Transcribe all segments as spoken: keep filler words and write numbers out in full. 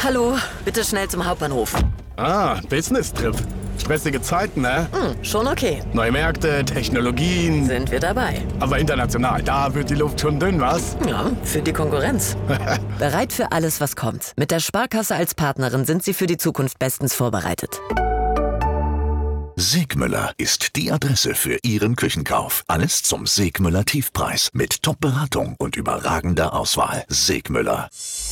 Hallo, bitte schnell zum Hauptbahnhof. Ah, Business-Trip. Stressige Zeiten, ne? Hm, schon okay. Neue Märkte, Technologien. Sind wir dabei. Aber international, da wird die Luft schon dünn, was? Ja, für die Konkurrenz. Bereit für alles, was kommt. Mit der Sparkasse als Partnerin sind Sie für die Zukunft bestens vorbereitet. Segmüller ist die Adresse für Ihren Küchenkauf. Alles zum Segmüller Tiefpreis mit Top-Beratung und überragender Auswahl. Segmüller.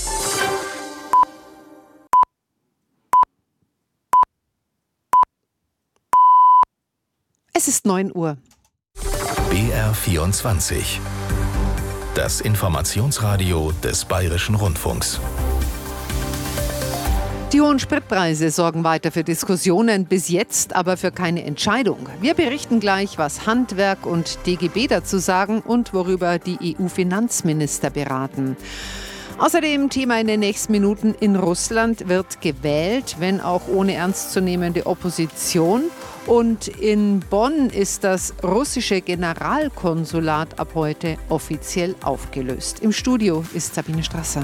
Es ist neun Uhr. B R vierundzwanzig. Das Informationsradio des Bayerischen Rundfunks. Die hohen Spritpreise sorgen weiter für Diskussionen, bis jetzt aber für keine Entscheidung. Wir berichten gleich, was Handwerk und D G B dazu sagen und worüber die E U-Finanzminister beraten. Außerdem Thema in den nächsten Minuten: In Russland wird gewählt, wenn auch ohne ernstzunehmende Opposition. Und in Bonn ist das russische Generalkonsulat ab heute offiziell aufgelöst. Im Studio ist Sabine Strasser.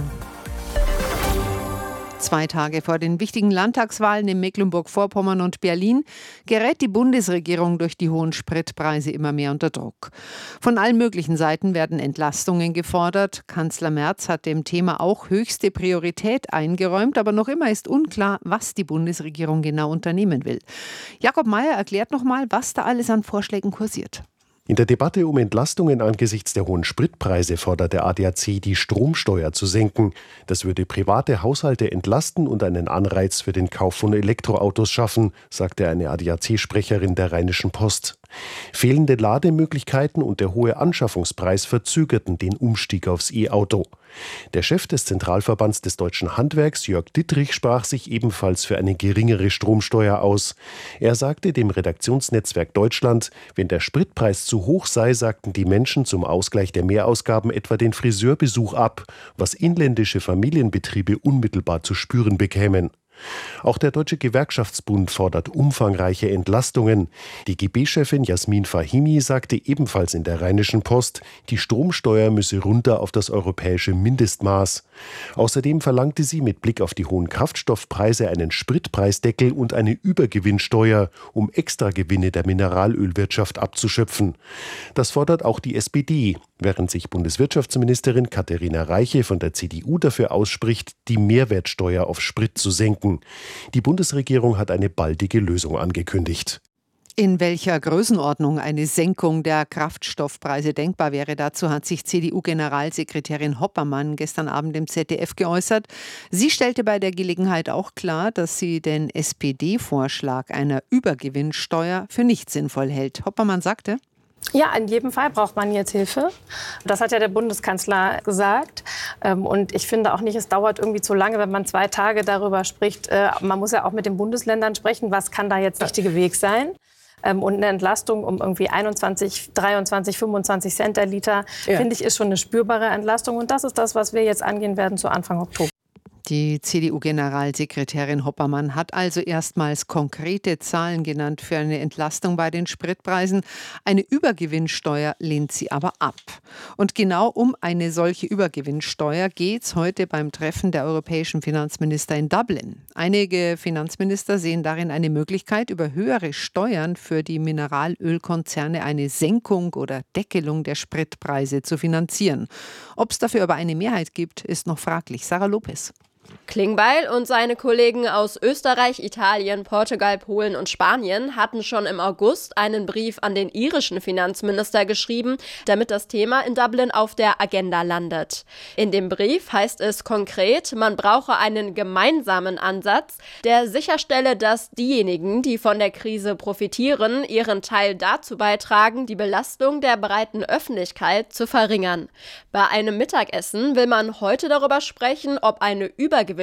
Zwei Tage vor den wichtigen Landtagswahlen in Mecklenburg-Vorpommern und Berlin gerät die Bundesregierung durch die hohen Spritpreise immer mehr unter Druck. Von allen möglichen Seiten werden Entlastungen gefordert. Kanzler Merz hat dem Thema auch höchste Priorität eingeräumt, aber noch immer ist unklar, was die Bundesregierung genau unternehmen will. Jakob Mayer erklärt nochmal, was da alles an Vorschlägen kursiert. In der Debatte um Entlastungen angesichts der hohen Spritpreise fordert der A D A C, die Stromsteuer zu senken. Das würde private Haushalte entlasten und einen Anreiz für den Kauf von Elektroautos schaffen, sagte eine A D A C-Sprecherin der Rheinischen Post. Fehlende Lademöglichkeiten und der hohe Anschaffungspreis verzögerten den Umstieg aufs E-Auto. Der Chef des Zentralverbands des deutschen Handwerks, Jörg Dittrich, sprach sich ebenfalls für eine geringere Stromsteuer aus. Er sagte dem Redaktionsnetzwerk Deutschland, wenn der Spritpreis zu hoch sei, sagten die Menschen zum Ausgleich der Mehrausgaben etwa den Friseurbesuch ab, was inländische Familienbetriebe unmittelbar zu spüren bekämen. Auch der Deutsche Gewerkschaftsbund fordert umfangreiche Entlastungen. Die G B-Chefin Jasmin Fahimi sagte ebenfalls in der Rheinischen Post, die Stromsteuer müsse runter auf das europäische Mindestmaß. Außerdem verlangte sie mit Blick auf die hohen Kraftstoffpreise einen Spritpreisdeckel und eine Übergewinnsteuer, um Extragewinne der Mineralölwirtschaft abzuschöpfen. Das fordert auch die S P D, während sich Bundeswirtschaftsministerin Katharina Reiche von der C D U dafür ausspricht, die Mehrwertsteuer auf Sprit zu senken. Die Bundesregierung hat eine baldige Lösung angekündigt. In welcher Größenordnung eine Senkung der Kraftstoffpreise denkbar wäre, dazu hat sich C D U-Generalsekretärin Hoppermann gestern Abend im Z D F geäußert. Sie stellte bei der Gelegenheit auch klar, dass sie den S P D-Vorschlag einer Übergewinnsteuer für nicht sinnvoll hält. Hoppermann sagte: Ja, in jedem Fall braucht man jetzt Hilfe. Das hat ja der Bundeskanzler gesagt. Und ich finde auch nicht, es dauert irgendwie zu lange, wenn man zwei Tage darüber spricht. Man muss ja auch mit den Bundesländern sprechen, was kann da jetzt der richtige Weg sein. Und eine Entlastung um irgendwie einundzwanzig, dreiundzwanzig, fünfundzwanzig Cent der Liter, ja, finde ich, ist schon eine spürbare Entlastung. Und das ist das, was wir jetzt angehen werden zu Anfang Oktober. Die C D U-Generalsekretärin Hoppermann hat also erstmals konkrete Zahlen genannt für eine Entlastung bei den Spritpreisen. Eine Übergewinnsteuer lehnt sie aber ab. Und genau um eine solche Übergewinnsteuer geht es heute beim Treffen der europäischen Finanzminister in Dublin. Einige Finanzminister sehen darin eine Möglichkeit, über höhere Steuern für die Mineralölkonzerne eine Senkung oder Deckelung der Spritpreise zu finanzieren. Ob es dafür aber eine Mehrheit gibt, ist noch fraglich. Sarah Lopez. Klingbeil und seine Kollegen aus Österreich, Italien, Portugal, Polen und Spanien hatten schon im August einen Brief an den irischen Finanzminister geschrieben, damit das Thema in Dublin auf der Agenda landet. In dem Brief heißt es konkret, man brauche einen gemeinsamen Ansatz, der sicherstelle, dass diejenigen, die von der Krise profitieren, ihren Teil dazu beitragen, die Belastung der breiten Öffentlichkeit zu verringern. Bei einem Mittagessen will man heute darüber sprechen, ob eine Übergewinnsteuer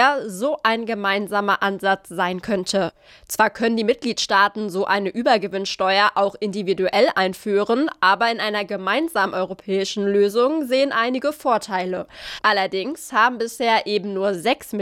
so ein gemeinsamer Ansatz sein könnte. Zwar können die Mitgliedstaaten so eine Übergewinnsteuer auch individuell einführen, aber in einer gemeinsamen europäischen Lösung sehen einige Vorteile. Allerdings haben bisher eben nur sechs